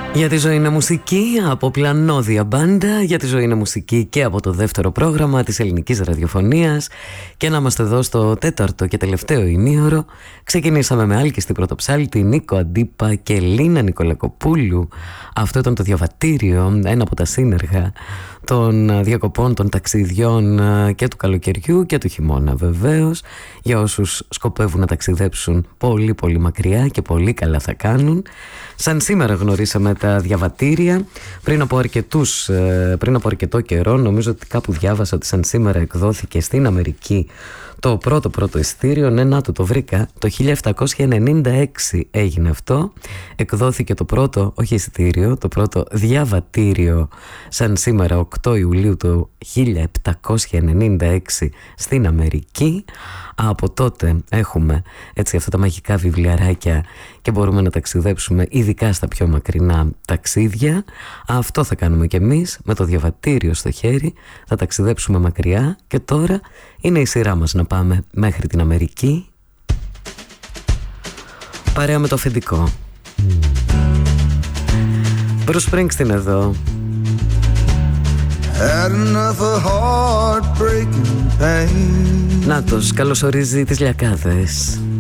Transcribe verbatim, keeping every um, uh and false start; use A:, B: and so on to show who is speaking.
A: Για τη ζωή είναι μουσική από πλανόδια μπάντα, για τη ζωή είναι μουσική και από το δεύτερο πρόγραμμα της ελληνικής ραδιοφωνίας. Και να είμαστε εδώ στο τέταρτο και τελευταίο ημίωρο. Ξεκινήσαμε με άλκηστη πρωτοψάλτη Νίκο Αντίπα και Λίνα Νικολακοπούλου. Αυτό ήταν το διαβατήριο, ένα από τα σύνεργα των διακοπών, των ταξιδιών και του καλοκαιριού και του χειμώνα βεβαίως. Για όσους σκοπεύουν να ταξιδέψουν πολύ πολύ μακριά και πολύ καλά θα κάνουν. Σαν σήμερα γνωρίσαμε τα διαβατήρια. Πριν από, αρκετούς, πριν από αρκετό καιρό, νομίζω ότι κάπου διάβασα ότι σαν σήμερα εκδόθηκε στην Αμερική το πρώτο πρώτο ειστήριο. Ναι, να το το βρήκα. Το χίλια επτακόσια ενενήντα έξι έγινε αυτό. Εκδόθηκε το πρώτο, όχι ειστήριο, το πρώτο διαβατήριο σαν σήμερα οκτώ Ιουλίου του χίλια επτακόσια ενενήντα έξι στην Αμερική. Από τότε έχουμε έτσι αυτά τα μαγικά βιβλιαράκια και μπορούμε να ταξιδέψουμε ειδικά στα πιο μακρινά ταξίδια. Αυτό θα κάνουμε κι εμείς με το διαβατήριο στο χέρι. Θα ταξιδέψουμε μακριά και τώρα είναι η σειρά μας να πάμε μέχρι την Αμερική. Παρέα με το αφεντικό Bruce Springsteen εδώ. Νάτος καλωσορίζει τις λιακάδες.